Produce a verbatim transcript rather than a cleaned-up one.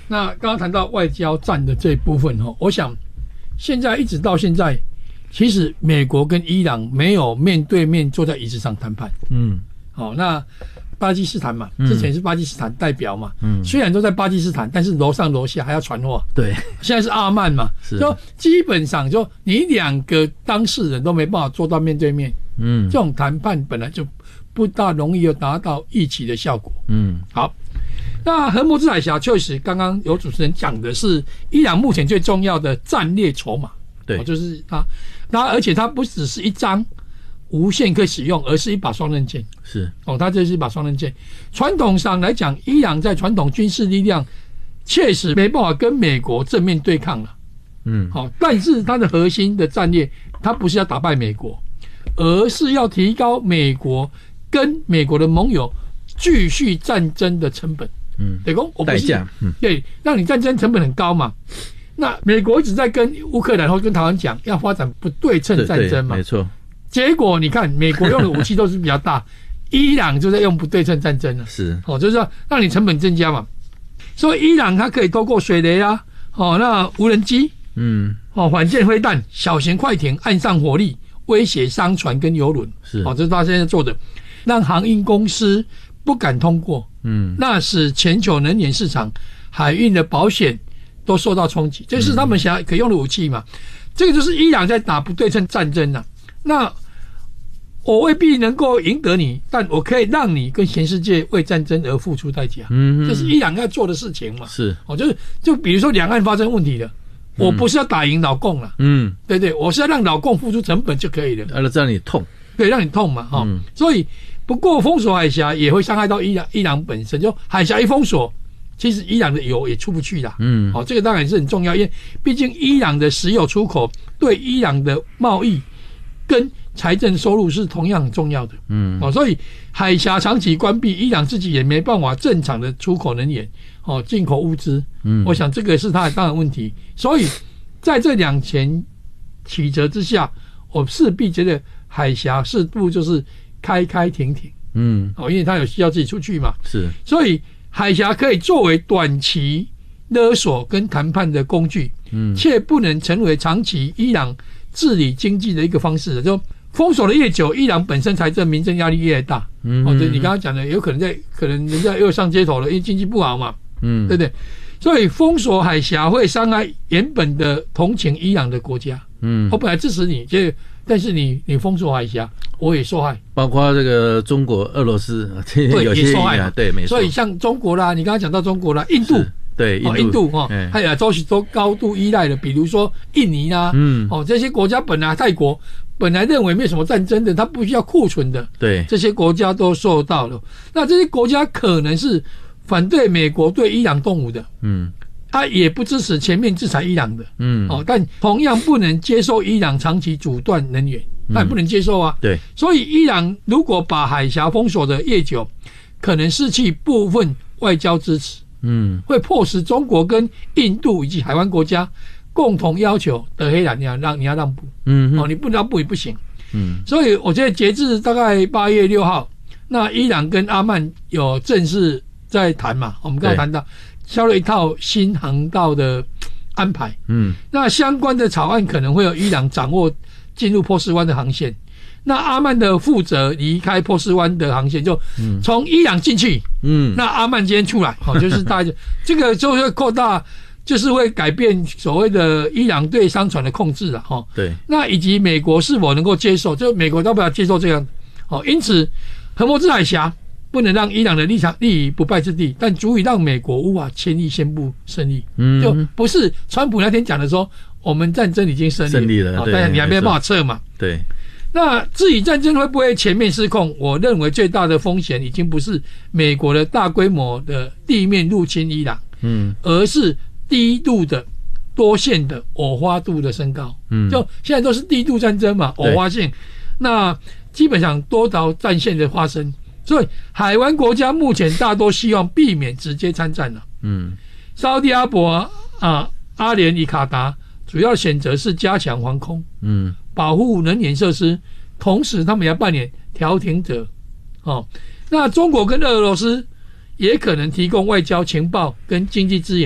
那刚刚谈到外交战的这一部分哦，我想现在一直到现在，其实美国跟伊朗没有面对面坐在椅子上谈判。嗯，好、哦，那巴基斯坦嘛，之前是巴基斯坦代表嘛，嗯，虽然都在巴基斯坦，但是楼上楼下还要传话。对，现在是阿曼嘛，是，就基本上就你两个当事人都没办法做到面对面。嗯，这种谈判本来就不大容易有达到预期的效果。嗯，好，那荷姆兹海峡确实刚刚有主持人讲的是伊朗目前最重要的战略筹码。对，哦、就是它，它而且它不只是一张无限可以使用，而是一把双刃剑。是哦，它这是一把双刃剑。传统上来讲，伊朗在传统军事力量确实没办法跟美国正面对抗了。嗯，好、哦，但是它的核心的战略，它不是要打败美国，而是要提高美国跟美国的盟友继续战争的成本。嗯，对公，我不是代价，嗯，对，让你战争成本很高嘛。那美国一直在跟乌克兰或跟台湾讲要发展不对称战争嘛，没错。结果你看，美国用的武器都是比较大，伊朗就在用不对称战争了，是哦，就是说让你成本增加嘛。所以伊朗它可以透过水雷啊，哦，那无人机，嗯，哦，反舰飞弹、小型快艇、岸上火力威胁商船跟邮轮，是哦，这是他现在做的，让航运公司不敢通过，嗯，那使全球能源市场、海运的保险都受到冲击，这是他们想可用的武器嘛？这个就是伊朗在打不对称战争啊。那我未必能够赢得你，但我可以让你跟全世界为战争而付出代价。嗯，这是伊朗要做的事情嘛？是哦，就是就比如说两岸发生问题了，我不是要打赢老共了，嗯，对对，我是要让老共付出成本就可以了，为了让你痛，对，让你痛嘛，哈、嗯。所以不过封锁海峡也会伤害到伊朗，伊朗本身就海峡一封锁。其实伊朗的油也出不去啦，嗯，好、哦，这个当然是很重要，因为毕竟伊朗的石油出口对伊朗的贸易跟财政收入是同样很重要的，嗯，哦，所以海峡长期关闭，伊朗自己也没办法正常的出口能源，哦，进口物资，嗯，我想这个是它的当然问题，所以在这两前曲折之下，我势必觉得海峡适度就是开开停停，嗯，哦，因为它有需要自己出去嘛，是，所以。海峡可以作为短期勒索跟谈判的工具，嗯，却不能成为长期伊朗治理经济的一个方式。就封锁的越久，伊朗本身财政民生压力越大。嗯，哦，对，你刚刚讲的，有可能在可能人家又上街头了，因为经济不好嘛，嗯，对不对？所以封锁海峡会伤害原本的同情伊朗的国家。嗯，我本来支持你，就但是你你封锁海峡，我也受害， 包括这个中国、俄罗斯， 对， 有些也受害嘛， 对，没错。 所以像中国啦，你刚刚讲到中国啦，印度， 对， 哦、印度哈，哦、还有都是都高度依赖的，比如说印尼啦，嗯，哦，这些国家本来泰国本来认为没有什么战争的，它不需要库存的，对，这些国家都受到了。那这些国家可能是反对美国对伊朗动武的，嗯。他也不支持全面制裁伊朗的，嗯，哦，但同样不能接受伊朗长期阻断能源，他也不能接受啊。对，所以伊朗如果把海峡封锁的越久，可能失去部分外交支持，嗯，会迫使中国跟印度以及海湾国家共同要求德黑兰你要让你要让步，嗯，哦，你不让步也不行，嗯，所以我觉得截至大概八月六号，那伊朗跟阿曼有正式在谈嘛，我们刚刚谈到。销了一套新航道的安排，嗯，那相关的草案可能会有伊朗掌握进入波斯湾的航线，那阿曼的负责离开波斯湾的航线，就从伊朗进去，嗯，那阿曼今天出来，哦，就是大家这个就会扩大，就是会改变所谓的伊朗对商船的控制了，哈，对，那以及美国是否能够接受，就美国要不要接受这样，哦，因此荷姆兹海峡。不能让伊朗的立场立于不败之地，但足以让美国无法轻易宣布胜利。嗯，就不是川普那天讲的说，我们战争已经胜利了，胜利了，但你还没有办法撤嘛。对。那至于战争会不会全面失控，我认为最大的风险已经不是美国的大规模的地面入侵伊朗，嗯，而是低度的、多线的偶发度的升高。嗯，就现在都是低度战争嘛，偶发性，那基本上多条战线的发生。所以，海湾国家目前大多希望避免直接参战了。嗯，沙特阿拉伯啊、阿联与卡达主要选择是加强防空，嗯，保护能源设施，同时他们也要扮演调停者。哦，那中国跟俄罗斯也可能提供外交情报跟经济资源。